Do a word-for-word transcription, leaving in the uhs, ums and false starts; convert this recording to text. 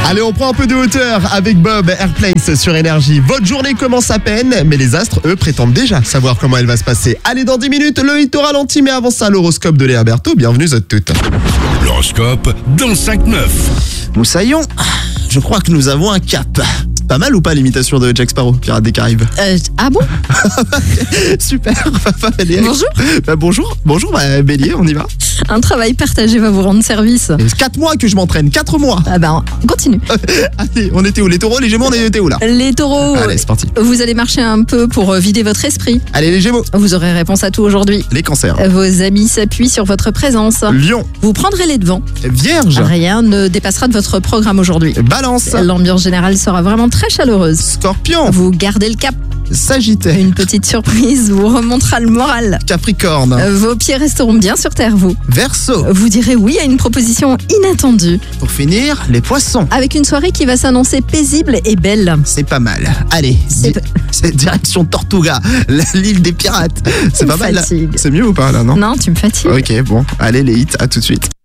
Allez, on prend un peu de hauteur avec Bob, Airplanes sur Énergie. Votre journée commence à peine, mais les astres, eux, prétendent déjà savoir comment elle va se passer. Allez, dans dix minutes, le hit au ralenti, mais avant ça, l'horoscope de Léa Berthaud. Bienvenue à toutes. L'horoscope dans cinq neuf. Moussaillon, je crois que nous avons un cap. Pas mal ou pas l'imitation de Jack Sparrow, Pirate des Caraïbes? Euh, ah bon? Super. Bonjour. Bah, bonjour, bonjour bah, Bélier, on y va. Un travail partagé va vous rendre service. Quatre mois que je m'entraîne, quatre mois. Ah ben, continue. Allez, on était où? Les taureaux, les gémeaux, on était où là? Les taureaux, Allez, c'est parti. vous allez marcher un peu pour vider votre esprit. Allez, les gémeaux. Vous aurez réponse à tout aujourd'hui. Les cancers. Vos amis s'appuient sur votre présence. Lion. Vous prendrez les devants. Vierge. Rien ne dépassera de votre programme aujourd'hui. Balance. L'ambiance générale sera vraiment très chaleureuse. Scorpion. Vous gardez le cap. Sagittaire. Une petite surprise vous remontera le moral. Capricorne. Euh, Vos pieds resteront bien sur terre, vous. Verseau. Vous direz oui à une proposition inattendue. Pour finir, les poissons. Avec une soirée qui va s'annoncer paisible et belle. C'est pas mal. Allez, C'est di- pas- c'est direction Tortuga, la- l'île des pirates. C'est Tu pas me mal là. fatigues. C'est mieux ou pas là, non? Non, tu me fatigues. Ok, bon. Allez, les hits, à tout de suite.